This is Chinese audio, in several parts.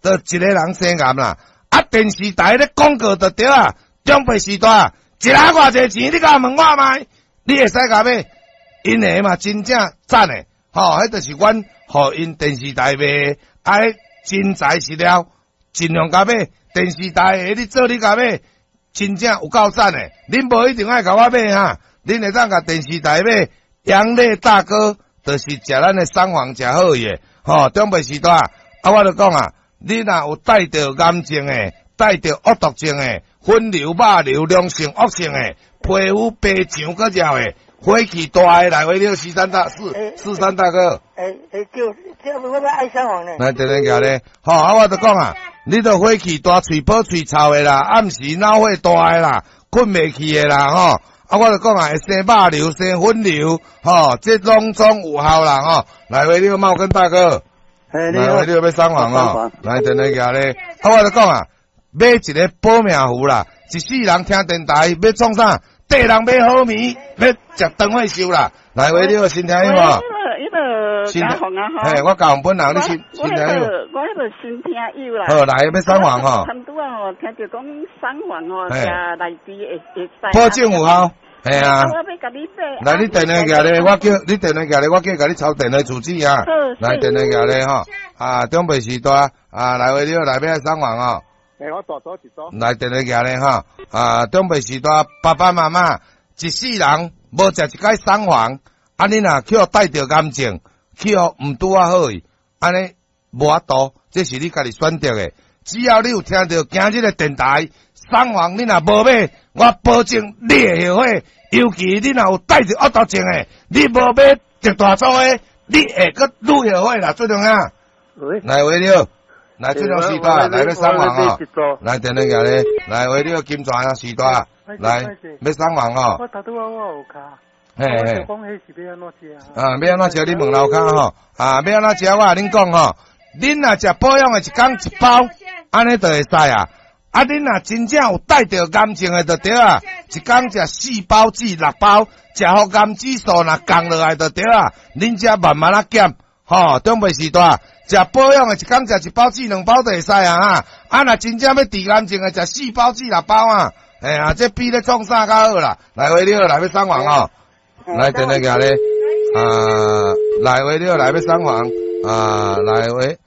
就一个人生癌啦。啊，电视台咧广告就对啊，中北时代一下偌济钱，你甲问我卖，你会使甲买，因诶嘛真正赞诶，迄就是阮互因电视台卖，爱真材实料，尽量甲买。电视台诶，你做你甲买，真正有够赞诶。恁无一定爱甲我买哈，恁会当甲电视台买。杨烈大哥就是食咱诶sản房食好伊诶，中北时代啊，我就讲啊。你若有带着癌症诶，带着恶毒症诶，粉瘤、肉瘤、良性、恶性诶，皮肤白墙个了诶，火气大诶，来回了四三大哥。 我要爱上网呢。 来，等下个咧，我就讲啊，你都火气大、喙泡喙臭诶啦，暗时脑火大诶啦，困袂去诶啦，我就讲啊，会生肉瘤、生粉瘤，这拢总有效啦，来回了茂根大哥。来，你要上网来，等下个咧，我就讲啊，买一个保命符啦，一世人听电台要创啥？第人买好米，要食长尾寿啦。来，喂，你有新听有无？ 新听嘿，我教本人，你新听有？ 我新听有啦。 好，来要上网很多听着讲上网食内地会保证有效。系啊， 我要甲你买。 来，你电话过来，我叫你电话过来，我叫甲你抄电话住址啊。来，电话过来中北时代来回了，来要上网我大左一左。 来，电话过来中北时代爸爸妈妈一世人无食一摆sản房，你若去互带着癌症，去互毋拄好伊，安尼无法度，这是你家己选择诶。只要你有听到今日的电台sản房，你若无买，我保证你会后悔。尤其你若有带着恶毒症诶，你无买着大组诶，你会搁愈后悔啦，最重要。来喂了，来最重时代，来要上网来电话个咧，来喂了金泉时代，来要上网我头拄我有卡。 嘿嘿。 讲迄是要安怎食要安怎食？你问楼骹要安怎食？我甲恁讲恁若食保养诶，一工一包，安尼就会使啊。恁若真正有带着癌症诶，就对啊，一工食4包至6包，食互癌指数若降落来就对啊。恁遮慢慢减，中北时代食保养诶，一工食1包至2包就会使啊。若真正要治癌症诶，食4包至6包啊。这比咧创啥较好啦？来回了，来要上网来电话个咧，来回了，来要上网来喂，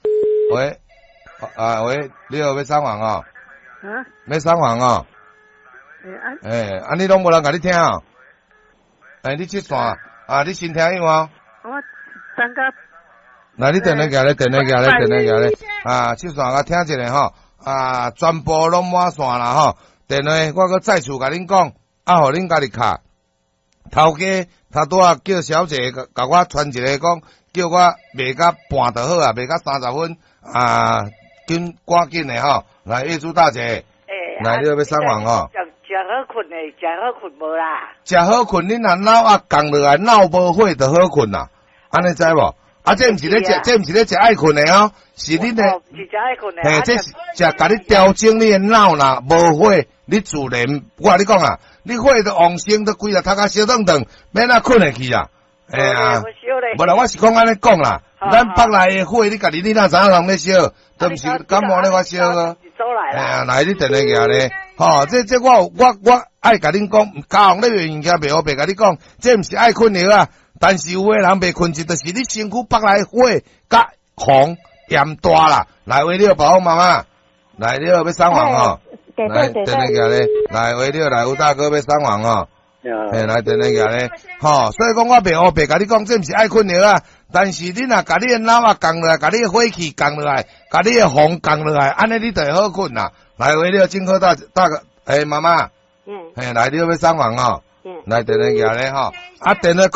你要上网要上网你拢无人甲你听你去线你先听有我等下。 来，你电话过来，电话过来去线甲听一下全部拢满线啦电话我搁再次甲恁讲，互恁家己卡。头家他拄仔叫小姐甲我传一个讲，叫我卖甲半就好卖甲30分赶紧的来业主大姐，来你要上网食好困诶，食好困无啦？ 食好困，恁若脑降落来，脑无火就好困啦，安尼知无？这毋是咧食，这毋是咧食爱困诶是恁诶， 是食爱困诶。 这是甲你调整你诶脑啦，无火，你自然我甲你讲你火都旺盛，都规个头壳烧顿顿，免困会去啦。无啦，我是讲安尼讲啦，咱北内诶火，你家己你哪知影人咧烧，都毋是感冒咧我烧来你电话个咧，这我爱甲恁讲，教咧物件袂好，袂甲你讲，这毋是爱困了但是有诶人袂困着，就是你身躯北内火甲风炎大啦。来为了保护妈妈，来了要上网来电话个咧，来为了来吴大哥要上网来电话个咧，所以讲我袂黑白甲你讲，这毋是爱困了但是你若甲你诶脑降落来，甲你诶火气降落来，甲你诶风降落来，安尼你就会好困啦。来为了金科大哥，妈妈，来了要上网来电话个咧电话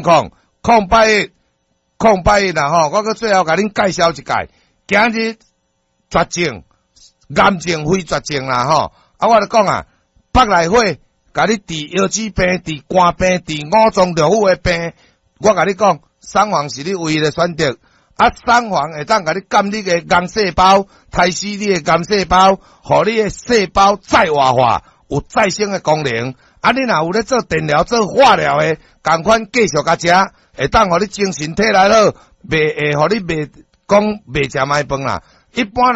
0800啦我搁最后甲恁介绍一届，今日绝症、癌症非绝症啦我就讲北内火，甲你治腰子病、治肝病、治五脏六腑诶病，我甲你讲，sản房是你唯一诶选择。sản房会当甲你减你诶癌细胞，杀死你诶癌细胞，互你诶细胞再活化，有再生诶功能。你若有咧做电疗、做化疗诶，共款继续甲食，会当互你精神体来好，袂会互你袂讲袂食歹饭啦。一般